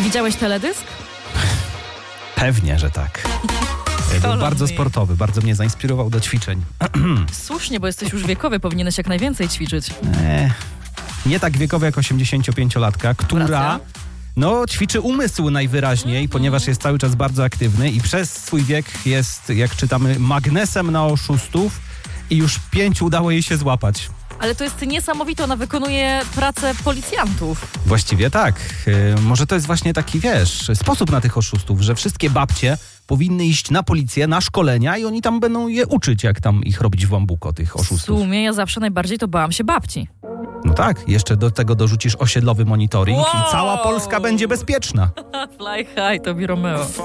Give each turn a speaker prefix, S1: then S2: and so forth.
S1: Widziałeś teledysk?
S2: Pewnie, że tak. Był bardzo sportowy, bardzo mnie zainspirował do ćwiczeń.
S1: Słusznie, bo jesteś już wiekowy, powinieneś jak najwięcej ćwiczyć.
S2: Nie tak wiekowy jak 85-latka, która
S1: Racja.
S2: ćwiczy umysł najwyraźniej, ponieważ jest cały czas bardzo aktywny i przez swój wiek jest, jak czytamy, magnesem na oszustów i już 5 udało jej się złapać.
S1: Ale to jest niesamowite, ona wykonuje pracę policjantów.
S2: Właściwie tak. Może to jest właśnie taki, sposób na tych oszustów, że wszystkie babcie powinny iść na policję, na szkolenia i oni tam będą je uczyć, jak tam ich robić w bambuko, tych
S1: W
S2: oszustów.
S1: sumie ja zawsze najbardziej to bałam się babci.
S2: No tak, jeszcze do tego dorzucisz osiedlowy monitoring i cała Polska będzie bezpieczna.
S1: Fly high, to bi Romeo.